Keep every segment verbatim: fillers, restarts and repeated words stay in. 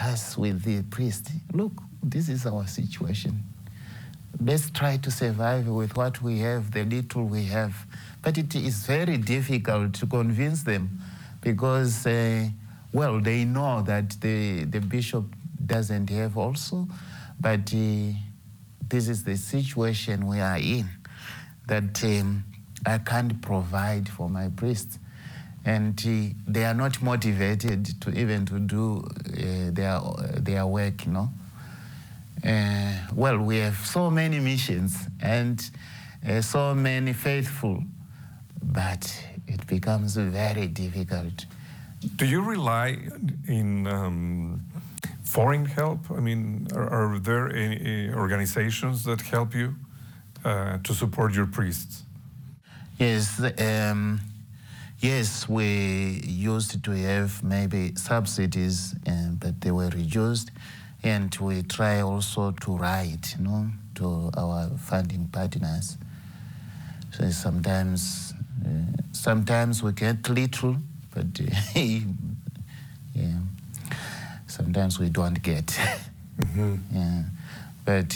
discuss with the priest, look, this is our situation. Let's try to survive with what we have, the little we have. But it is very difficult to convince them because, uh, well, they know that the, the bishop doesn't have also, but uh, this is the situation we are in, that um, I can't provide for my priests. And uh, they are not motivated to even to do uh, their, their work, you know. Uh, well, we have so many missions and uh, so many faithful, but it becomes very difficult. Do you rely in um, foreign help? I mean, are, are there any organizations that help you uh, to support your priests? Yes, um, yes, we used to have maybe subsidies, uh, but they were reduced. And we try also to write, you know, to our funding partners. So sometimes, uh, sometimes we get little, but uh, yeah, sometimes we don't get. Mm-hmm. Yeah, but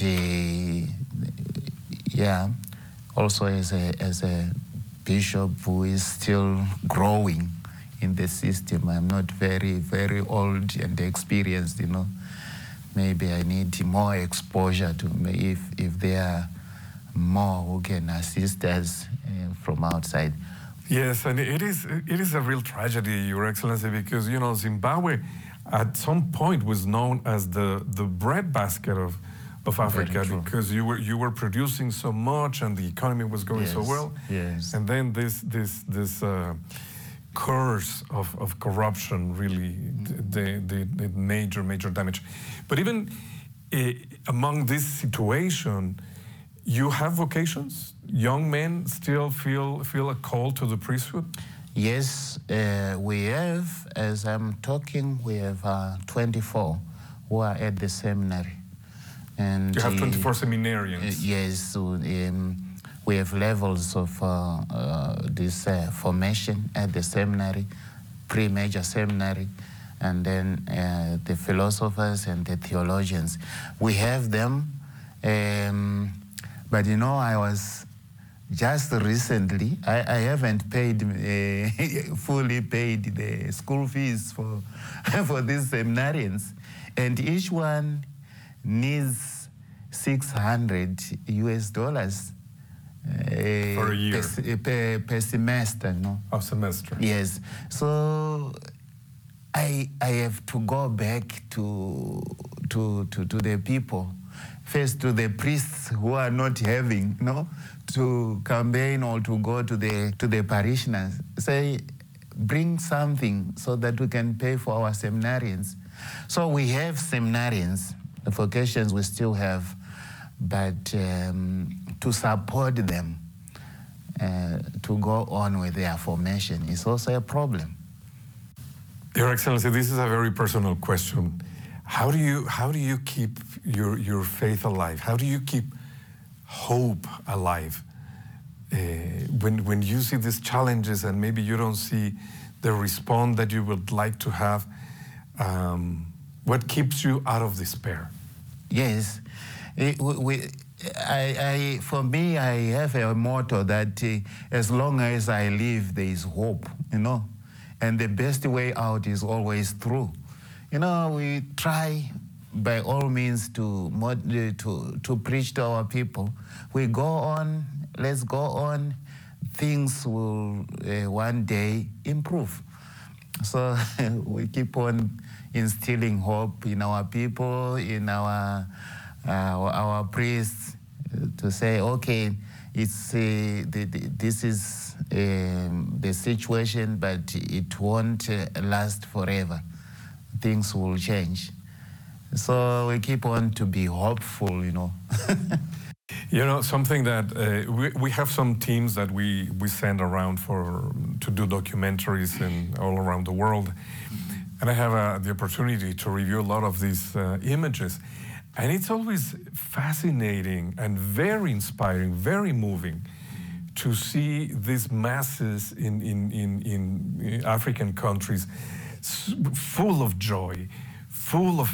uh, yeah, also as a as a bishop who is still growing in the system, I'm not very very old and experienced, you know. Maybe I need more exposure to me if, if there are more who can assist us uh, from outside. Yes, and it is it is a real tragedy, Your Excellency, because, you know, Zimbabwe at some point was known as the, the breadbasket of, of Africa because you were you were producing so much and the economy was going yes, so well. Yes. And then this this this uh, curse of, of corruption really did, did, did major, major damage. But even uh, among this situation, you have vocations? Young men still feel, feel a call to the priesthood? Yes, uh, we have. As I'm talking, we have uh, twenty-four who are at the seminary. And you have twenty-four uh, seminarians? Uh, yes, so, um, we have levels of uh, uh, this uh, formation at the seminary, pre-major seminary, and then uh, the philosophers and the theologians. We have them, um, but you know, I was just recently, I, I haven't paid, uh, fully paid the school fees for, for these seminarians, and each one needs six hundred U S dollars. Uh, for a year? Per, per, per semester, no? A semester. Yes. So I I have to go back to to to, to the people, first to the priests who are not having, no, to campaign or to go to the to the parishioners, say, bring something so that we can pay for our seminarians. So we have seminarians, the vocations we still have, but um, to support them uh, to go on with their formation is also a problem. Your Excellency, this is a very personal question. How do you how do you keep your your faith alive? How do you keep hope alive uh, when when you see these challenges and maybe you don't see the response that you would like to have? Um, what keeps you out of despair? Yes, it, we, we, I, I, for me, I have a motto that uh, as long as I live, there is hope, you know, and the best way out is always through. You know, we try by all means to, to, to preach to our people. We go on, let's go on, things will uh, one day improve. So we keep on instilling hope in our people, in our uh, our priests, uh, to say, okay, it's uh, the, the, this is um, the situation, but it won't uh, last forever. Things will change. So we keep on to be hopeful, you know. You know, something that uh, we, we have some teams that we, we send around for to do documentaries in all around the world. And I have uh, the opportunity to review a lot of these uh, images. And it's always fascinating and very inspiring, very moving to see these masses in, in, in, in African countries full of joy, full of